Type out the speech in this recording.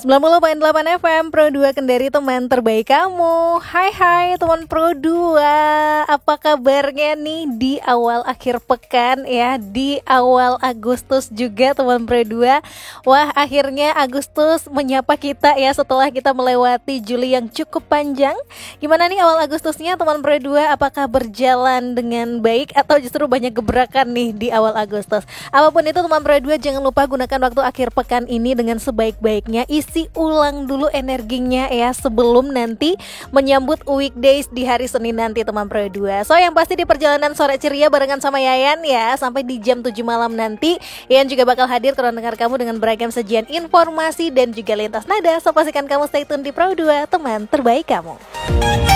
90,8 FM Pro 2 Kendari, teman terbaik kamu. Hai teman Pro 2, apa kabarnya nih di awal akhir pekan ya, di awal Agustus juga teman Pro 2. Wah, akhirnya Agustus menyapa kita ya setelah kita melewati Juli yang cukup panjang. Gimana nih awal Agustusnya teman Pro 2, apakah berjalan dengan baik atau justru banyak gebrakan nih di awal Agustus? Apapun itu teman Pro 2, jangan lupa gunakan waktu akhir pekan ini dengan sebaik-baiknya. Isi ulang dulu energinya ya sebelum nanti menyambut weekdays di hari Senin nanti teman Pro 2. So yang pasti di perjalanan sore ceria barengan sama Yayan ya, sampai di jam 7 malam nanti Yayan juga bakal hadir kurang dengar kamu dengan beragam sajian informasi dan juga lintas nada. So pastikan kamu stay tune di Pro 2, teman terbaik kamu.